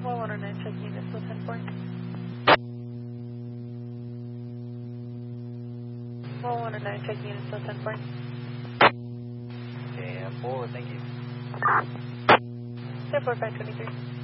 119, check unit, still 10-4. 119, check unit, still 10-4. Okay, forward, thank you. 10-4, 523.